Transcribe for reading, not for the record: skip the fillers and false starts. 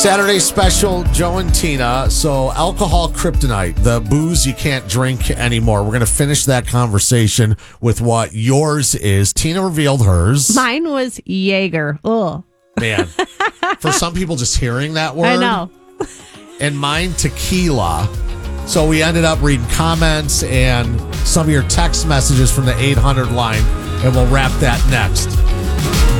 Saturday special, Joe and Tina. So, alcohol kryptonite, the booze you can't drink anymore. We're going to finish that conversation with what yours is. Tina revealed hers. Mine was Jaeger. Ugh. Man, for some people, just hearing that word. I know. And mine, tequila. So we ended up reading comments and some of your text messages from the 800 line, and we'll wrap that next.